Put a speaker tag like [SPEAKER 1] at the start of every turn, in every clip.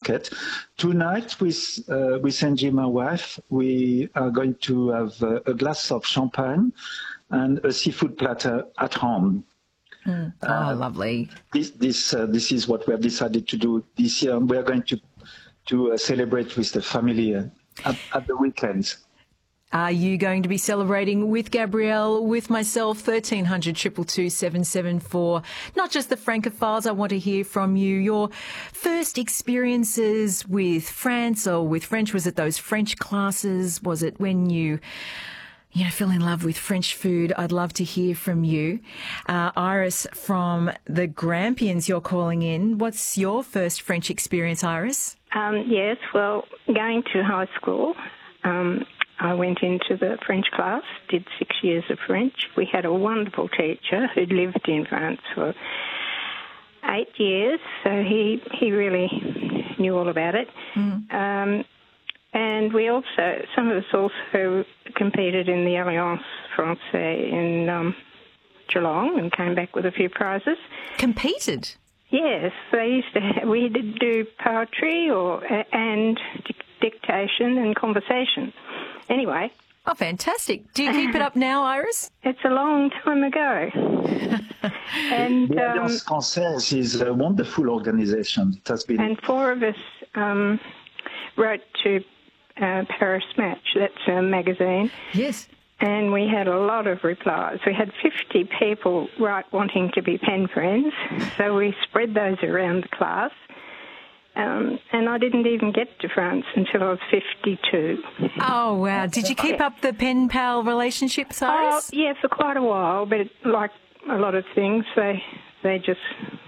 [SPEAKER 1] market. Tonight, with Angie, my wife, we are going to have a glass of champagne and a seafood platter at home.
[SPEAKER 2] Lovely.
[SPEAKER 1] This is what we have decided to do this year. We are going to celebrate with the family at the weekends.
[SPEAKER 2] Are you going to be celebrating with Gabrielle, with myself? 1300 222 774. Not just the Francophiles. I want to hear from you. Your first experiences with France or with French. Was it those French classes? Was it when you fell in love with French food? I'd love to hear from you. Iris from the Grampians, you're calling in. What's your first French experience, Iris?
[SPEAKER 3] Yes, well, going to high school, I went into the French class, did 6 years of French. We had a wonderful teacher who'd lived in France for 8 years, so he really knew all about it. And we also, some of us also competed in the Alliance Française in Geelong and came back with a few prizes.
[SPEAKER 2] Competed?
[SPEAKER 3] Yes, we did do poetry and dictation and conversation. Anyway.
[SPEAKER 2] Oh, fantastic. Do you keep it up now, Iris?
[SPEAKER 3] It's a long time ago. And
[SPEAKER 1] the Alliance Française is a wonderful organisation. It has been.
[SPEAKER 3] And 4 of us wrote to Paris Match, that's a magazine.
[SPEAKER 2] Yes.
[SPEAKER 3] And we had a lot of replies. We had 50 people wanting to be pen friends, so we spread those around the class. And I didn't even get to France until I was 52.
[SPEAKER 2] Oh, wow. Did you keep up the pen pal relationship, Iris?
[SPEAKER 3] Oh, yeah, for quite a while, but like a lot of things, they just,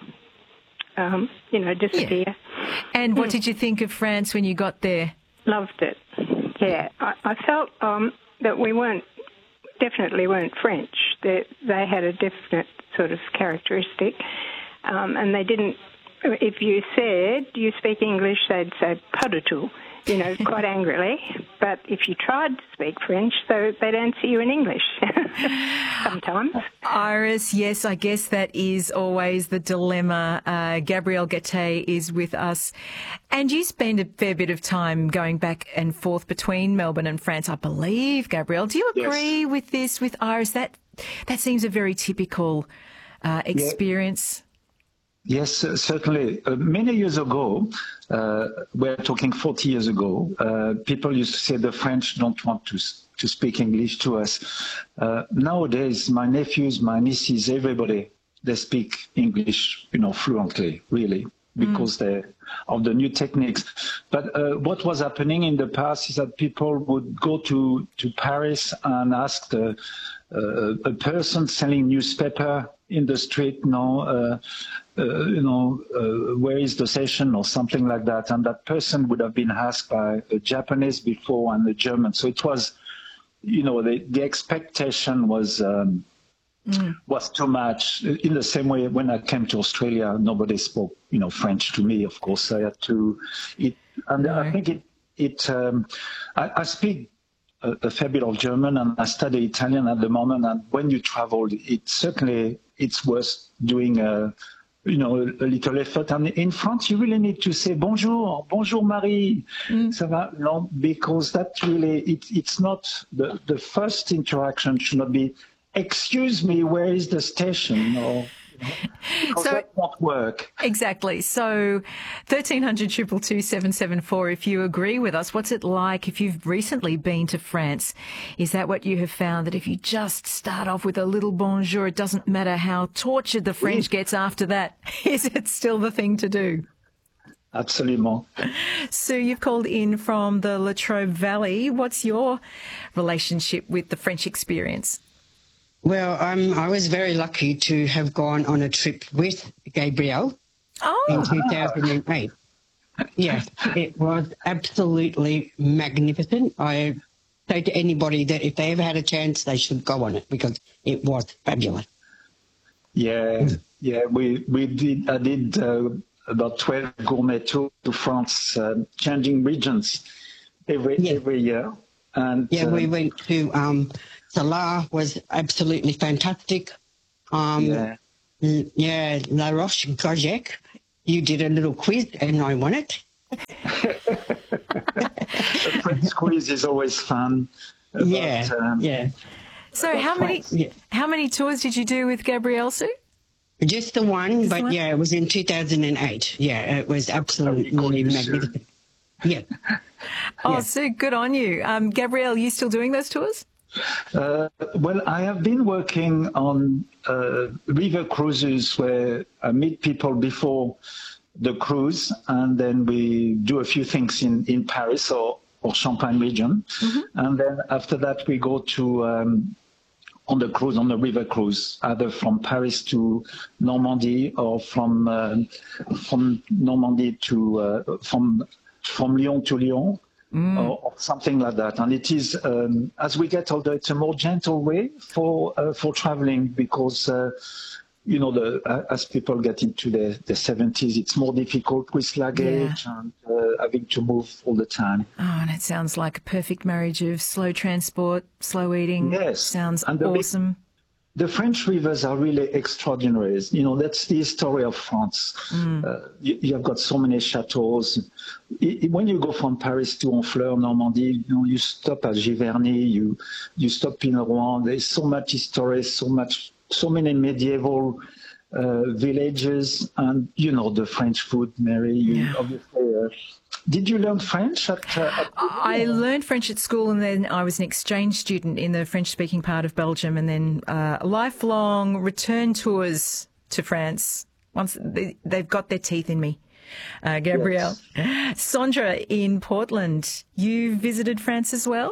[SPEAKER 3] disappear.
[SPEAKER 2] Yeah. And what did you think of France when you got there?
[SPEAKER 3] Loved it. Yeah, I felt that we definitely weren't French. They had a definite sort of characteristic, and they didn't. If you said you speak English, they'd say pas du tout, quite angrily. But if you tried to speak French, they'd answer you in English sometimes.
[SPEAKER 2] Iris, yes, I guess that is always the dilemma. Gabrielle Gaté is with us. And you spend a fair bit of time going back and forth between Melbourne and France, I believe, Gabrielle. Do you agree with this, with Iris? That seems a very typical experience.
[SPEAKER 1] Yes, certainly. Many years ago, we're talking 40 years ago, people used to say the French don't want to speak English to us. Nowadays, my nephews, my nieces, everybody, they speak English, fluently, really, because of the new techniques. But what was happening in the past is that people would go to Paris and ask a person selling newspaper in the street, where is the session or something like that. And that person would have been asked by a Japanese before and a German. So it was, the expectation was too much. In the same way, when I came to Australia, nobody spoke, French to me. Of course, I had to. I think I speak a fair bit of German and I study Italian at the moment. And when you travel, it's worth doing a little effort. And in France, you really need to say bonjour Marie, ça va? No, because that really, it's not, the first interaction should not be, excuse me, where is the station? Or, because that won't work.
[SPEAKER 2] Exactly. So 1300 222 774, if you agree with us, what's it like if you've recently been to France? Is that what you have found, that if you just start off with a little bonjour, it doesn't matter how tortured the French gets after that? Is it still the thing to do?
[SPEAKER 1] Absolutely.
[SPEAKER 2] Sue, you've called in from the Latrobe Valley. What's your relationship with the French experience?
[SPEAKER 4] Well, I was very lucky to have gone on a trip with Gabrielle in 2008. Yes, it was absolutely magnificent. I say to anybody that if they ever had a chance, they should go on it because it was fabulous.
[SPEAKER 1] Yeah, we did. I did about 12 gourmet tours to France, changing regions every year. And
[SPEAKER 4] we went to. Salah was absolutely fantastic. La Roche-Gorgec, you did a little quiz and I won it.
[SPEAKER 1] A French quiz is always fun.
[SPEAKER 4] Yeah.
[SPEAKER 2] So how many tours did you do with Gabrielle, Sue?
[SPEAKER 4] Just the one, but yeah, it was in 2008. Yeah, it was absolutely magnificent. Yeah.
[SPEAKER 2] Sue, good on you. Gabrielle, you still doing those tours?
[SPEAKER 1] Well, I have been working on river cruises where I meet people before the cruise, and then we do a few things in Paris or Champagne region. Mm-hmm. And then after that, we go to on the river cruise, either from Paris to Normandy or from Normandy to from Lyon to Lyon. Or something like that. And it is, as we get older, it's a more gentle way for traveling because, as people get into their 70s, it's more difficult with luggage and having to move all the time.
[SPEAKER 2] Oh, and it sounds like a perfect marriage of slow transport, slow eating.
[SPEAKER 1] Yes.
[SPEAKER 2] Sounds awesome.
[SPEAKER 1] The French rivers are really extraordinary. That's the story of France. You have got so many chateaus. When you go from Paris to Honfleur, Normandy, you stop at Giverny, you stop in Rouen. There's so much history, so many medieval villages, and the French food, Mary. Obviously. Did you learn French at
[SPEAKER 2] I learned French at school, and then I was an exchange student in the French-speaking part of Belgium, and then lifelong return tours to France. Once they've got their teeth in me. Gabrielle. Yes. Sandra in Portland, you visited France as well?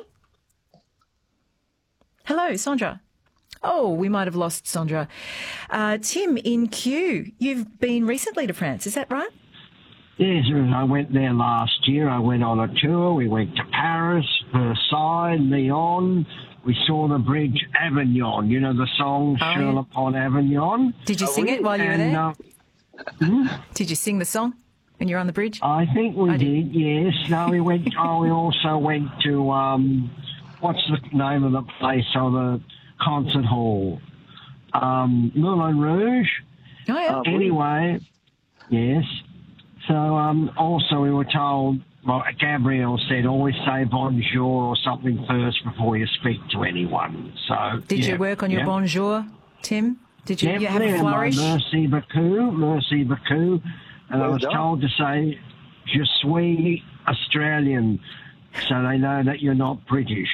[SPEAKER 2] Hello, Sandra. Oh, we might have lost Sandra. Tim in Kew, you've been recently to France, is that right?
[SPEAKER 5] Yes, I went there last year. I went on a tour. We went to Paris, Versailles, Lyon. We saw the bridge Avignon. You know the song Sur upon Avignon?
[SPEAKER 2] Did you sing it while you were there? Did you sing the song when you were on the bridge?
[SPEAKER 5] I think we did, yes. No, we went. We also went to, what's the name of the place, the concert hall? Moulin Rouge.
[SPEAKER 2] Oh, yeah.
[SPEAKER 5] Anyway, yes. So also we were told, Gabrielle said, always say bonjour or something first before you speak to anyone. So
[SPEAKER 2] did you work on your bonjour, Tim? Did you have a flourish?
[SPEAKER 5] Merci beaucoup. And I was told to say, je suis Australian, so they know that you're not British.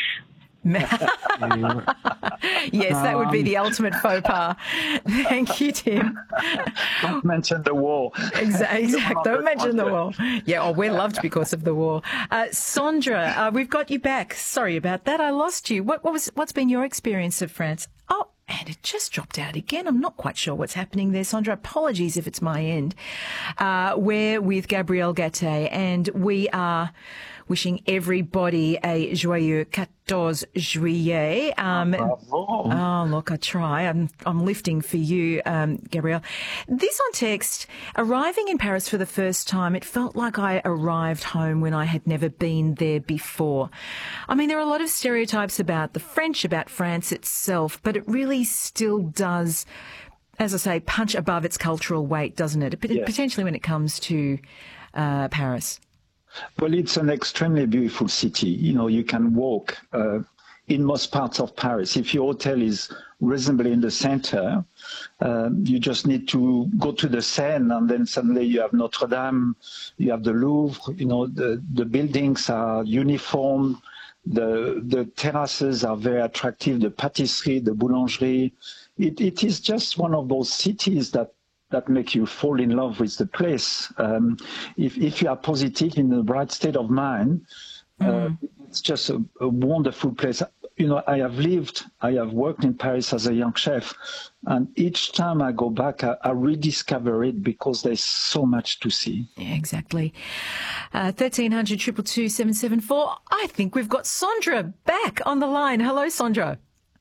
[SPEAKER 2] Yes, that would be the ultimate faux pas. Thank you, Tim.
[SPEAKER 1] Don't mention the war.
[SPEAKER 2] Exactly. Don't mention the war. Yeah, we're loved because of the war. Sandra, we've got you back. Sorry about that. I lost you. What's been your experience of France? Oh, and it just dropped out again. I'm not quite sure what's happening there, Sandra. Apologies if it's my end. We're with Gabrielle Gaté, and we are wishing everybody a joyeux 14 juillet. Oh, look, I try. I'm lifting for you, Gabrielle. This on text, arriving in Paris for the first time, it felt like I arrived home when I had never been there before. I mean, there are a lot of stereotypes about the French, about France itself, but it really still does, as I say, punch above its cultural weight, doesn't it? Yes. Potentially when it comes to Paris.
[SPEAKER 1] Well, it's an extremely beautiful city. You can walk in most parts of Paris. If your hotel is reasonably in the center, you just need to go to the Seine, and then suddenly you have Notre Dame, you have the Louvre. The buildings are uniform. The terraces are very attractive. The patisserie, the boulangerie. It is just one of those cities that make you fall in love with the place. If you are positive, in the right state of mind, it's just a wonderful place. I have worked in Paris as a young chef, and each time I go back, I rediscover it because there's so much to see.
[SPEAKER 2] Yeah, exactly. 1300 222 774. I think we've got Sandra back on the line. Hello, Sandra.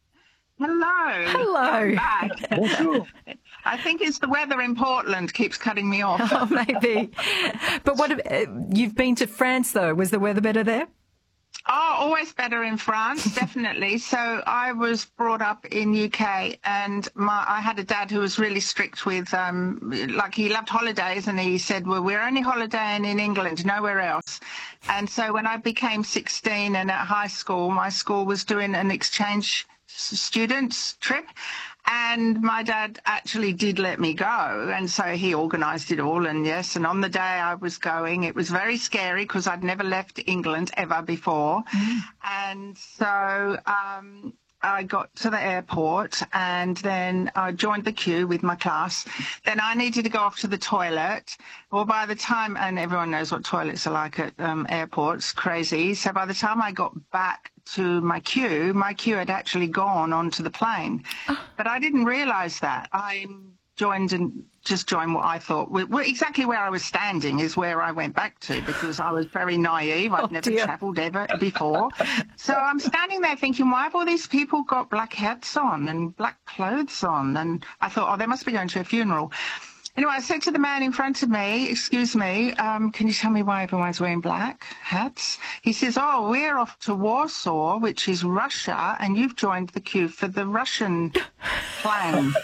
[SPEAKER 6] Hello.
[SPEAKER 1] Bonjour.
[SPEAKER 6] I think it's the weather in Portland keeps cutting me off.
[SPEAKER 2] Oh, maybe. But you've been to France, though. Was the weather better there?
[SPEAKER 6] Oh, always better in France, definitely. So I was brought up in UK, and I had a dad who was really strict with, like, he loved holidays, and he said, well, we're only holidaying in England, nowhere else. And so when I became 16 and at high school, my school was doing an exchange students trip. And my dad actually did let me go. And so he organised it all. And yes, and on the day I was going, it was very scary because I'd never left England ever before. And so I got to the airport, and then I joined the queue with my class. Then I needed to go off to the toilet. Well, by the time, and everyone knows what toilets are like at airports, crazy. So by the time I got back to my queue had actually gone onto the plane. But I didn't realise that. I joined what I thought, exactly where I was standing is where I went back to, because I was very naive. I'd never travelled ever before. So I'm standing there thinking, why have all these people got black hats on and black clothes on? And I thought, they must be going to a funeral. Anyway, I said to the man in front of me, excuse me, can you tell me why everyone's wearing black hats? He says, we're off to Warsaw, which is Russia, and you've joined the queue for the Russian plane.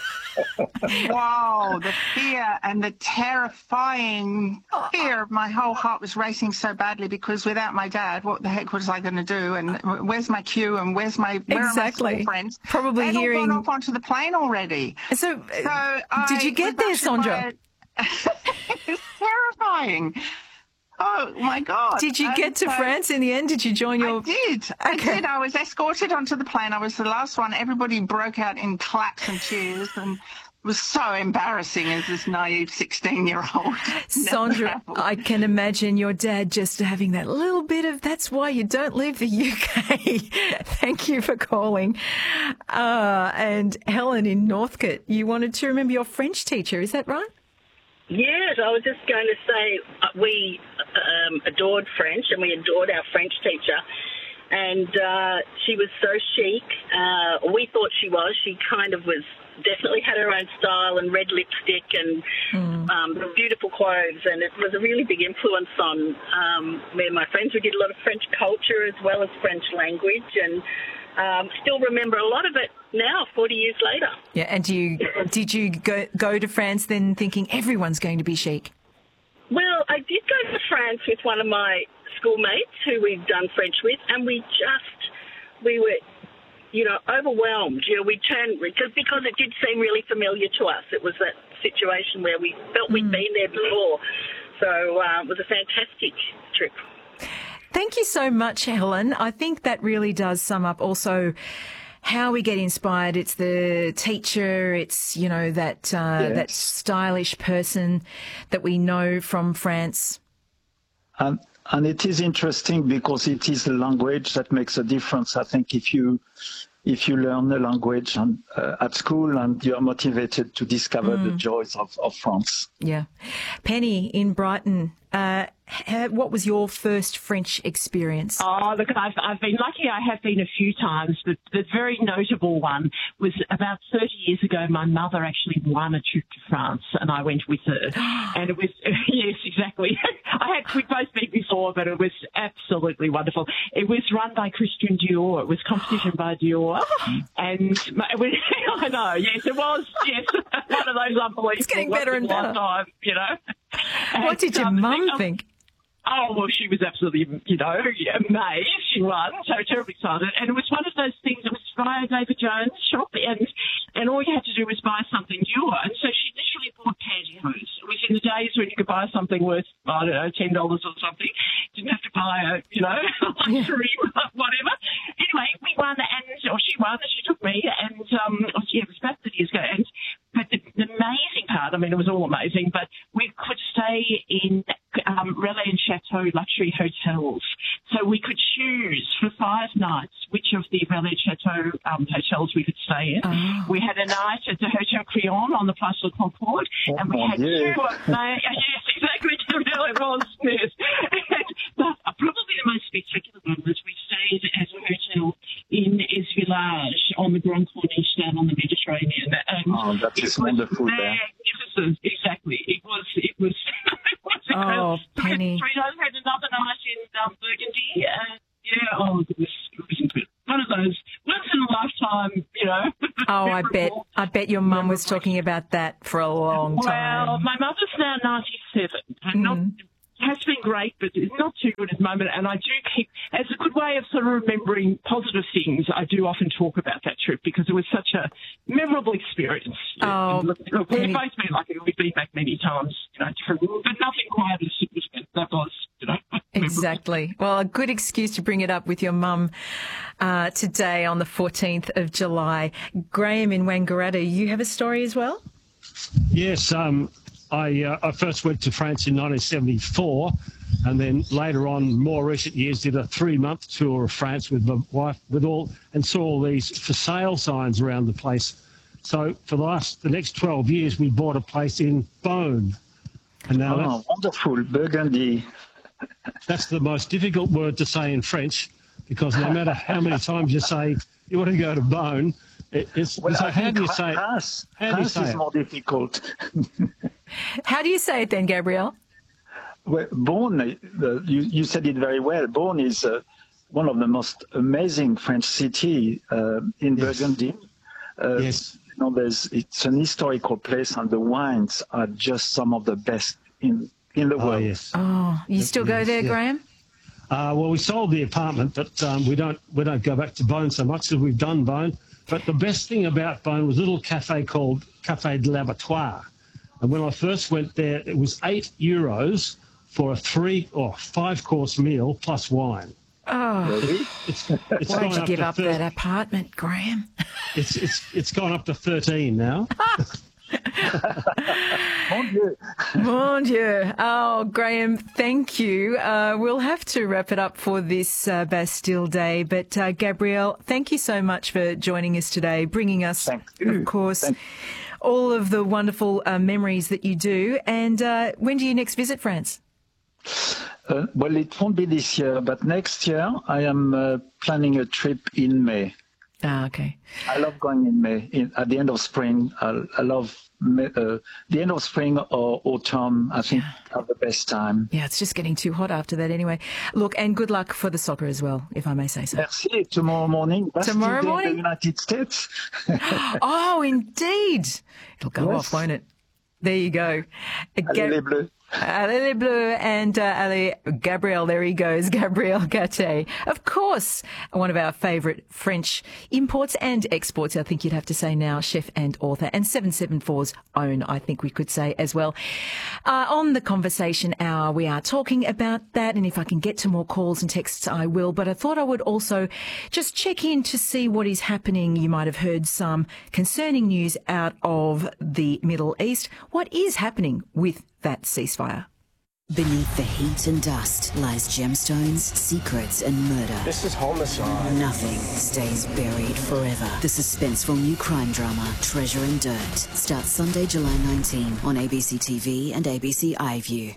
[SPEAKER 6] Wow, the fear and the terrifying fear of my whole heart was racing so badly, because without my dad, what the heck was I going to do? And where's my queue? And where are my school friends?
[SPEAKER 2] Probably
[SPEAKER 6] They'd
[SPEAKER 2] hearing.
[SPEAKER 6] all gone off onto the plane already.
[SPEAKER 2] So did you get there, Sandra?
[SPEAKER 6] It's terrifying. Oh, my God.
[SPEAKER 2] Did you get to France in the end? Did you join your...
[SPEAKER 6] I did. I was escorted onto the plane. I was the last one. Everybody broke out in claps and cheers, and it was so embarrassing as this naive 16-year-old.
[SPEAKER 2] Sandra, I can imagine your dad just having that little bit of, that's why you don't leave the UK. Thank you for calling. And Helen in Northcote, you wanted to remember your French teacher, is that right?
[SPEAKER 7] Yes, I was just going to say we adored French, and we adored our French teacher. And she was so chic. We thought she was. She kind of was, definitely had her own style and red lipstick and beautiful clothes. And it was a really big influence on me and my friends. We did a lot of French culture as well as French language, and still remember a lot of it now, 40 years later.
[SPEAKER 2] Yeah, and did you go to France then thinking everyone's going to be chic?
[SPEAKER 7] Well, I did go to France with one of my schoolmates who we'd done French with, and we were, overwhelmed. We turned, because it did seem really familiar to us. It was that situation where we felt we'd been there before. So it was a fantastic trip.
[SPEAKER 2] Thank you so much, Helen. I think that really does sum up also how we get inspired. It's the teacher, it's, that stylish person that we know from France.
[SPEAKER 1] And it is interesting because it is the language that makes a difference. I think if you learn the language at school and you're motivated to discover the joys of France.
[SPEAKER 2] Yeah. Penny in Brighton, what was your first French experience?
[SPEAKER 8] Oh, look, I've been lucky. I have been a few times, but the very notable one was about 30 years ago. My mother actually won a trip to France, and I went with her. And it was, yes, exactly. We'd both been before, but it was absolutely wonderful. It was run by Christian Dior. It was competition by Dior. And I know, yes, it was, yes, one of those unbelievable.
[SPEAKER 2] It's getting better and better.
[SPEAKER 8] Time,
[SPEAKER 2] What did your mum think?
[SPEAKER 8] Oh, well, she was absolutely, amazed. She won, so terribly excited. And it was one of those things, it was via David Jones' shop, and all you had to do was buy something Dior. And so she literally bought pantyhose. It was in the days when you could buy something worth, I don't know, $10 or something. Didn't have to buy a, luxury, whatever. Anyway, we won, she won, and she took me, and, it was about 30 years ago. But the amazing part, it was all amazing, but we could stay in Relais and Chateau luxury hotels. So we could choose for 5 nights which of the Relais and Chateau hotels we could stay in. Oh. We had a night at the Hotel Crillon on the Place de Concorde, and we had 2 yes, exactly, it was, yes. But probably the most spectacular one was we stayed at a hotel in Es Village on the Grand Corniche down on the Mediterranean. And
[SPEAKER 1] that is wonderful there.
[SPEAKER 8] Exactly. It was
[SPEAKER 2] Oh, Penny.
[SPEAKER 8] We had another night in Burgundy.
[SPEAKER 2] I bet your mum was talking about that for a long time.
[SPEAKER 8] Well, my mother's now 97 and has been great, but it's not too good at the moment. And I do keep, as a good way of sort of remembering positive things, I do often talk about that trip because it was such a memorable experience.
[SPEAKER 2] Oh,
[SPEAKER 8] look, we've both been lucky. We've been back many times, different, but nothing quite as significant. That was,
[SPEAKER 2] Exactly. Well, a good excuse to bring it up with your mum today on the 14th of July. Graham in Wangaratta, you have a story as well?
[SPEAKER 9] Yes, I first went to France in 1974 and then later on, more recent years, did a 3-month tour of France with my wife and saw all these for sale signs around the place. So for the next 12 years, we bought a place in Beaune. And now
[SPEAKER 1] wonderful, Burgundy.
[SPEAKER 9] That's the most difficult word to say in French because no matter how many times you say you want to go to Beaune, how do you say it?
[SPEAKER 1] Grasse is more difficult.
[SPEAKER 2] How do you say it then, Gabrielle?
[SPEAKER 1] Well, Beaune, you said it very well. Beaune is one of the most amazing French cities in Burgundy.
[SPEAKER 9] Yes.
[SPEAKER 1] It's an historical place, and the wines are just some of the best in the world.
[SPEAKER 9] Yes.
[SPEAKER 2] Oh, you still go there, Graham?
[SPEAKER 9] Well, we sold the apartment, but we don't go back to Beaune so much because we've done Beaune. But the best thing about Beaune was a little cafe called Café de l'Abattoir. And when I first went there, it was €8 for a 3 or 5-course meal plus wine.
[SPEAKER 2] Oh,
[SPEAKER 9] it's
[SPEAKER 2] why'd you give up that apartment, Graham?
[SPEAKER 9] It's gone up to 13 now.
[SPEAKER 1] Mon Dieu.
[SPEAKER 2] Mon Dieu. Oh, Graham, thank you. We'll have to wrap it up for this Bastille Day. But Gabrielle, thank you so much for joining us today, bringing us, of course, all of the wonderful memories that you do. And when do you next visit France?
[SPEAKER 1] Well, it won't be this year, but next year I am planning a trip in May.
[SPEAKER 2] Ah, okay.
[SPEAKER 1] I love going in May, at the end of spring. I love the end of spring or autumn. I think are the best time.
[SPEAKER 2] Yeah, it's just getting too hot after that anyway. Look, and good luck for the soccer as well, if I may say so.
[SPEAKER 1] Merci. Tomorrow morning.
[SPEAKER 2] Tomorrow morning?
[SPEAKER 1] In the United States.
[SPEAKER 2] Oh, indeed. It'll go off, won't it? There you go.
[SPEAKER 1] Allez les Bleus.
[SPEAKER 2] Allez les Bleus and allez, Gabrielle, there he goes, Gabrielle Gatte. Of course, one of our favourite French imports and exports, I think you'd have to say now, chef and author, and 774's own, I think we could say as well. On the Conversation Hour, we are talking about that, and if I can get to more calls and texts, I will, but I thought I would also just check in to see what is happening. You might have heard some concerning news out of the Middle East. What is happening with that ceasefire?
[SPEAKER 10] Beneath the heat and dust lies gemstones, secrets and murder.
[SPEAKER 11] This is homicide.
[SPEAKER 10] Nothing stays buried forever. The suspenseful new crime drama, Treasure and Dirt, starts Sunday, July 19 on ABC TV and ABC iView.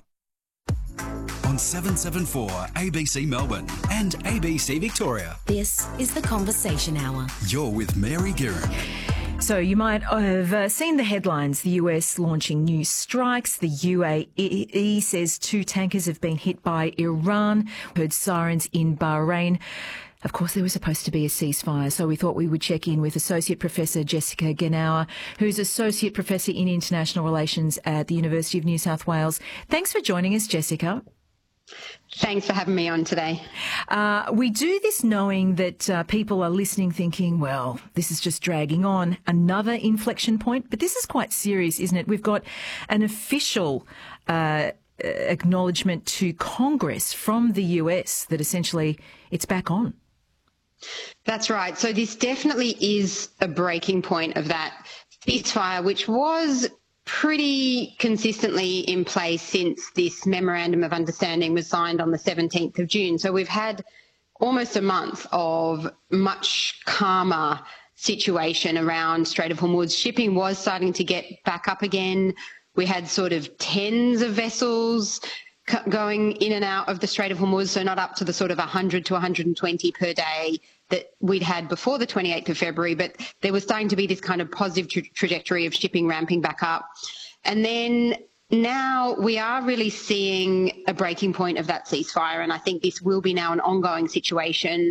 [SPEAKER 12] On 774 ABC Melbourne and ABC Victoria.
[SPEAKER 10] This is The Conversation Hour.
[SPEAKER 12] You're with Mary Guerin.
[SPEAKER 2] So you might have seen the headlines, the US launching new strikes. The UAE says 2 tankers have been hit by Iran. Heard sirens in Bahrain. Of course, there was supposed to be a ceasefire, so we thought we would check in with Associate Professor Jessica Genauer, who's Associate Professor in International Relations at the University of New South Wales. Thanks for joining us, Jessica.
[SPEAKER 13] Thanks for having me on today.
[SPEAKER 2] We do this knowing that people are listening thinking, well, this is just dragging on, another inflection point. But this is quite serious, isn't it? We've got an official acknowledgement to Congress from the US that essentially it's back on.
[SPEAKER 13] That's right. So this definitely is a breaking point of that ceasefire, which was pretty consistently in place since this memorandum of understanding was signed on the 17th of June. So we've had almost a month of much calmer situation around Strait of Hormuz. Shipping was starting to get back up again. We had sort of tens of vessels going in and out of the Strait of Hormuz, so not up to the sort of 100 to 120 per day that we'd had before the 28th of February, but there was starting to be this kind of positive trajectory of shipping ramping back up. And then now we are really seeing a breaking point of that ceasefire, and I think this will be now an ongoing situation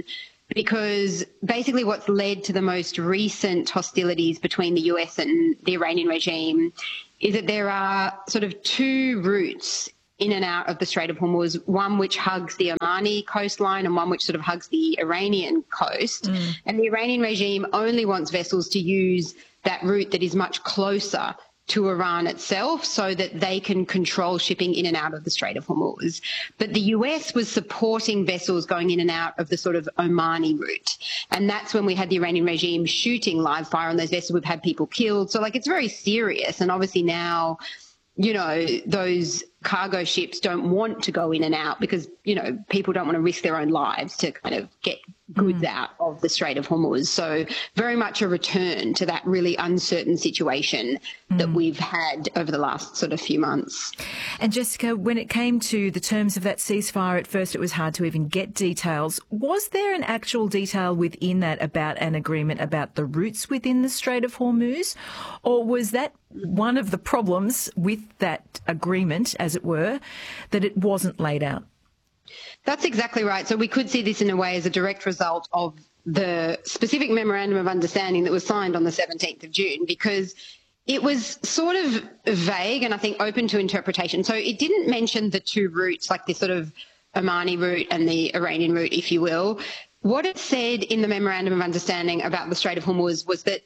[SPEAKER 13] because basically what's led to the most recent hostilities between the US and the Iranian regime is that there are sort of two routes in and out of the Strait of Hormuz, one which hugs the Omani coastline and one which sort of hugs the Iranian coast. And the Iranian regime only wants vessels to use that route that is much closer to Iran itself so that they can control shipping in and out of the Strait of Hormuz. But the US was supporting vessels going in and out of the sort of Omani route. And that's when we had the Iranian regime shooting live fire on those vessels. We've had people killed. So, like, it's very serious. And obviously now, you know, those cargo ships don't want to go in and out because, you know, people don't want to risk their own lives to kind of get goods out of the Strait of Hormuz. So very much a return to that really uncertain situation that we've had over the last sort of few months.
[SPEAKER 2] And Jessica, when it came to the terms of that ceasefire, at first it was hard to even get details. Was there an actual detail within that about an agreement about the routes within the Strait of Hormuz? Or was that one of the problems with that agreement, as it were, that it wasn't laid out?
[SPEAKER 13] That's exactly right. So we could see this in a way as a direct result of the specific memorandum of understanding that was signed on the 17th of June, because it was sort of vague and I think open to interpretation. So it didn't mention the two routes, like the sort of Omani route and the Iranian route, if you will. What it said in the memorandum of understanding about the Strait of Hormuz was that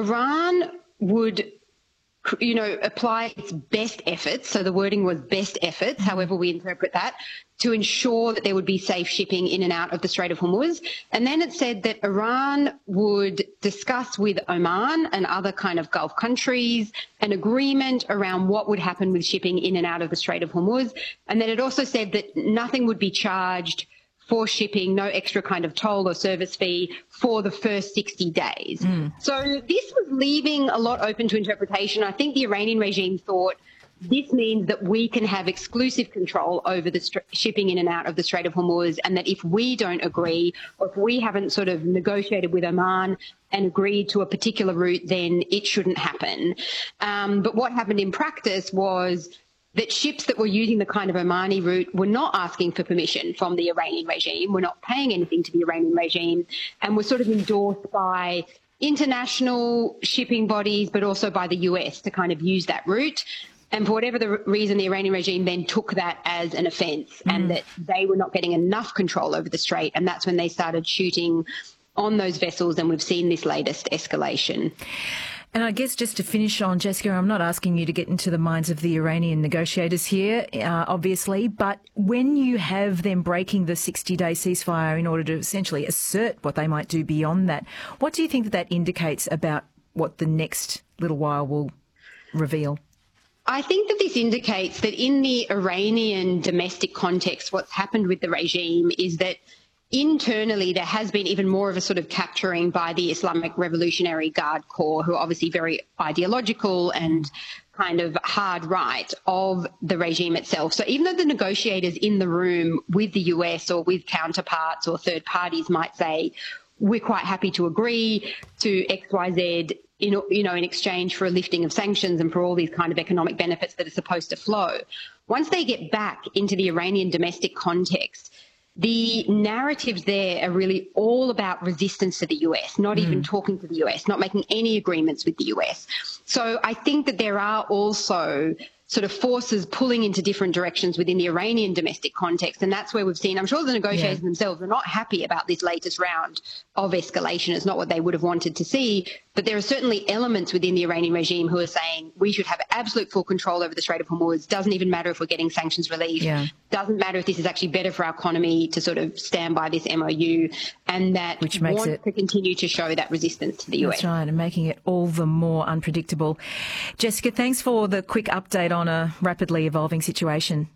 [SPEAKER 13] Iran would, you know, apply its best efforts, so the wording was best efforts, however we interpret that, to ensure that there would be safe shipping in and out of the Strait of Hormuz. And then it said that Iran would discuss with Oman and other kind of Gulf countries an agreement around what would happen with shipping in and out of the Strait of Hormuz. And then it also said that nothing would be charged for shipping, no extra kind of toll or service fee for the first 60 days. So this was leaving a lot open to interpretation. I think the Iranian regime thought this means that we can have exclusive control over the shipping in and out of the Strait of Hormuz, and that if we don't agree or if we haven't sort of negotiated with Oman and agreed to a particular route, then it shouldn't happen. But what happened in practice was that ships that were using the kind of Omani route were not asking for permission from the Iranian regime, were not paying anything to the Iranian regime, and were sort of endorsed by international shipping bodies, but also by the US to kind of use that route. And for whatever the reason, the Iranian regime then took that as an offence and that they were not getting enough control over the strait. And that's when they started shooting on those vessels, and we've seen this latest escalation.
[SPEAKER 2] And I guess just to finish on, Jessica, I'm not asking you to get into the minds of the Iranian negotiators here, obviously, but when you have them breaking the 60-day ceasefire in order to essentially assert what they might do beyond that, what do you think that indicates about what the next little while will reveal?
[SPEAKER 13] I think that this indicates that in the Iranian domestic context, what's happened with the regime is that internally there has been even more of a sort of capturing by the Islamic Revolutionary Guard Corps, who are obviously very ideological and kind of hard right of the regime itself. So even though the negotiators in the room with the US or with counterparts or third parties might say, we're quite happy to agree to XYZ in exchange for a lifting of sanctions and for all these kind of economic benefits that are supposed to flow, once they get back into the Iranian domestic context, the narratives there are really all about resistance to the US, not even talking to the US, not making any agreements with the US. So I think that there are also sort of forces pulling into different directions within the Iranian domestic context. And that's where we've seen, I'm sure the negotiators themselves are not happy about this latest round of escalation. It's not what they would have wanted to see. But there are certainly elements within the Iranian regime who are saying we should have absolute full control over the Strait of Hormuz. Doesn't even matter if we're getting sanctions relief. Doesn't matter if this is actually better for our economy to sort of stand by this MOU, and that
[SPEAKER 2] which makes
[SPEAKER 13] want to continue to show that resistance to the US.
[SPEAKER 2] That's right, and making it all the more unpredictable. Jessica, thanks for the quick update on a rapidly evolving situation.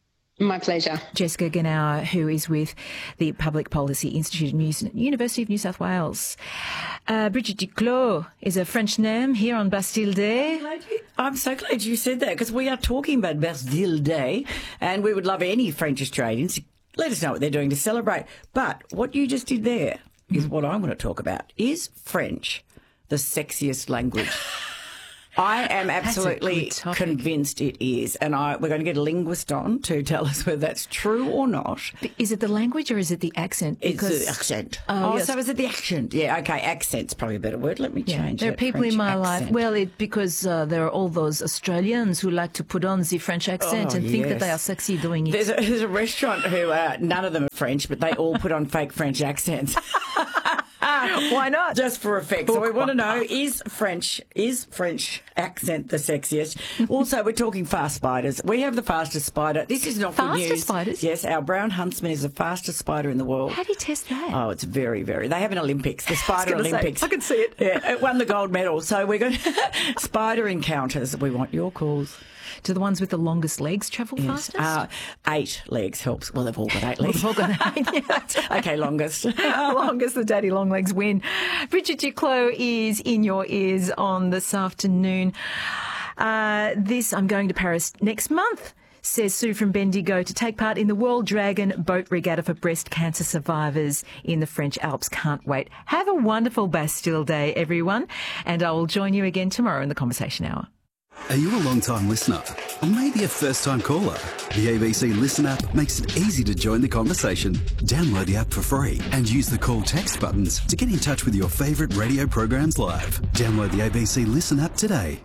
[SPEAKER 13] My pleasure.
[SPEAKER 2] Jessica Genauer, who is with the Public Policy Institute at University of New South Wales. Brigitte Duclos is a French name here on Bastille Day.
[SPEAKER 11] I'm so glad you said that, because we are talking about Bastille Day, and we would love any French Australians to let us know what they're doing to celebrate. But what you just did there is what I want to talk about. Is French the sexiest language I am absolutely convinced it is. And we're going to get a linguist on to tell us whether that's true or not.
[SPEAKER 2] Is it the language or is it the accent?
[SPEAKER 11] Because, it's the accent. Yes. So is it the accent? Yeah, okay, accent's probably a better word. Let me change it.
[SPEAKER 2] There are people
[SPEAKER 11] French
[SPEAKER 2] in my
[SPEAKER 11] accent.
[SPEAKER 2] life, because there are all those Australians who like to put on the French accent and think that they are sexy doing it.
[SPEAKER 11] There's a restaurant who, none of them are French, but they all put on fake French accents.
[SPEAKER 2] Why not?
[SPEAKER 11] Just for effect. So we want to know, is French accent the sexiest? Also, we're talking fast spiders. We have the fastest spider. This is not good news.
[SPEAKER 2] Fastest spiders?
[SPEAKER 11] Yes, our brown huntsman is the fastest spider in the world.
[SPEAKER 2] How do you test that?
[SPEAKER 11] Oh, it's very, very... They have an Olympics, the Spider Olympics.
[SPEAKER 2] I can see it.
[SPEAKER 11] Yeah, it won the gold medal. So we're going spider encounters. We want your calls.
[SPEAKER 2] Do the ones with the longest legs travel fastest?
[SPEAKER 11] 8 legs helps. Well, they've all got 8 legs.
[SPEAKER 2] They've all got 8, yeah.
[SPEAKER 11] Okay, longest.
[SPEAKER 2] Longest, the daddy long legs win. Bridget Duclos is in your ears on this afternoon. I'm going to Paris next month, says Sue from Bendigo, to take part in the World Dragon Boat Regatta for breast cancer survivors in the French Alps. Can't wait. Have a wonderful Bastille Day, everyone. And I will join you again tomorrow in the Conversation Hour.
[SPEAKER 12] Are you a long-time listener? Or maybe a first-time caller? The ABC Listen app makes it easy to join the conversation. Download the app for free and use the call text buttons to get in touch with your favourite radio programs live. Download the ABC Listen app today.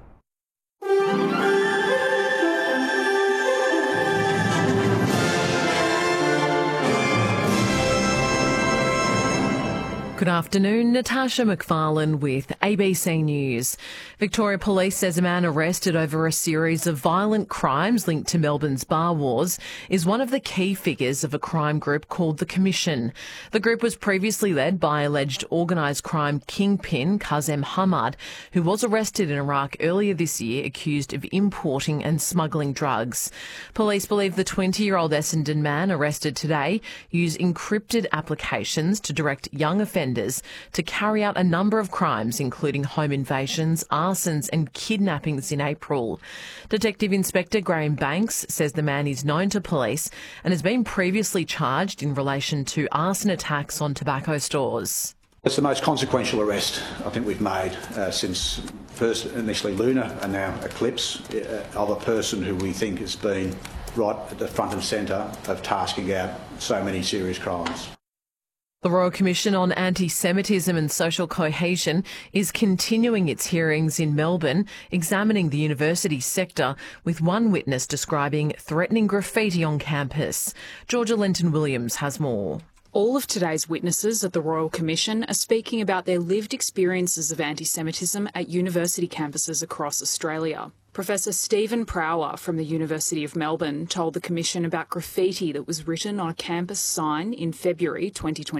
[SPEAKER 2] Good afternoon, Natasha McFarlane with ABC News. Victoria Police says a man arrested over a series of violent crimes linked to Melbourne's bar wars is one of the key figures of a crime group called The Commission. The group was previously led by alleged organised crime kingpin Kazem Hamad, who was arrested in Iraq earlier this year accused of importing and smuggling drugs. Police believe the 20-year-old Essendon man arrested today used encrypted applications to direct young offenders to carry out a number of crimes, including home invasions, arsons and kidnappings in April. Detective Inspector Graham Banks says the man is known to police and has been previously charged in relation to arson attacks on tobacco stores.
[SPEAKER 14] It's the most consequential arrest I think we've made since first initially Luna and now Eclipse, of a person who we think has been right at the front and centre of tasking out so many serious crimes.
[SPEAKER 2] The Royal Commission on Anti-Semitism and Social Cohesion is continuing its hearings in Melbourne, examining the university sector, with one witness describing threatening graffiti on campus. Georgia Lenton-Williams has more.
[SPEAKER 15] All of today's witnesses at the Royal Commission are speaking about their lived experiences of anti-Semitism at university campuses across Australia. Professor Stephen Prower from the University of Melbourne told the Commission about graffiti that was written on a campus sign in February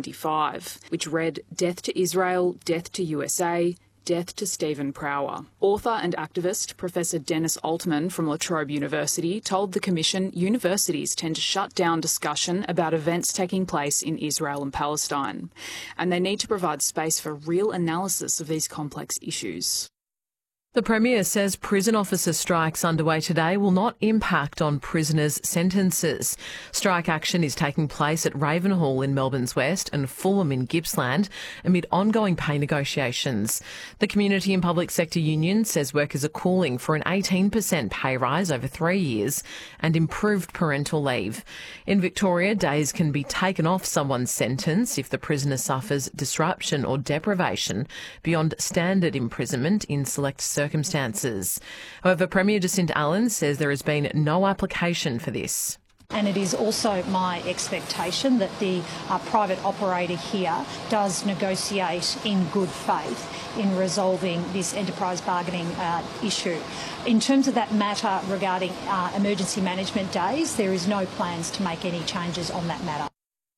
[SPEAKER 15] 2025, which read, "Death to Israel, death to USA, death to Stephen Prower." Author and activist Professor Dennis Altman from La Trobe University told the Commission universities tend to shut down discussion about events taking place in Israel and Palestine, and they need to provide space for real analysis of these complex issues.
[SPEAKER 2] The Premier says prison officer strikes underway today will not impact on prisoners' sentences. Strike action is taking place at Ravenhall in Melbourne's West and Fulham in Gippsland amid ongoing pay negotiations. The Community and Public Sector Union says workers are calling for an 18% pay rise over 3 years and improved parental leave. In Victoria, days can be taken off someone's sentence if the prisoner suffers disruption or deprivation beyond standard imprisonment in select circumstances. However, Premier Jacinta Allen says there has been no application for this.
[SPEAKER 16] And it is also my expectation that the private operator here does negotiate in good faith in resolving this enterprise bargaining issue. In terms of that matter regarding emergency management days, there is no plans to make any changes on that matter.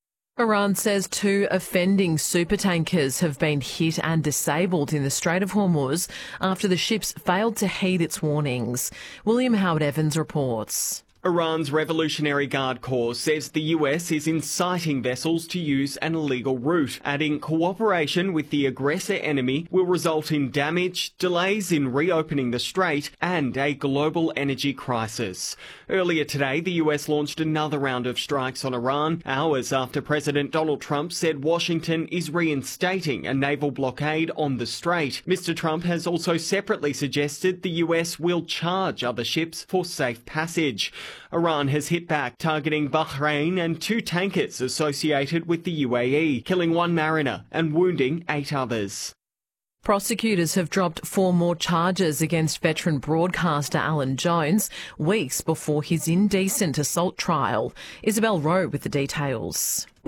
[SPEAKER 2] Iran says 2 offending supertankers have been hit and disabled in the Strait of Hormuz after the ships failed to heed its warnings. William Howard Evans reports.
[SPEAKER 17] Iran's Revolutionary Guard Corps says the US is inciting vessels to use an illegal route, adding cooperation with the aggressor enemy will result in damage, delays in reopening the strait, and a global energy crisis. Earlier today, the US launched another round of strikes on Iran, hours after President Donald Trump said Washington is reinstating a naval blockade on the strait. Mr. Trump has also separately suggested the US will charge other ships for safe passage. Iran has hit back, targeting Bahrain and 2 tankers associated with the UAE, killing 1 mariner and wounding 8 others.
[SPEAKER 18] Prosecutors have dropped 4 more charges against veteran broadcaster Alan Jones weeks before his indecent assault trial. Isabel Rowe with the details.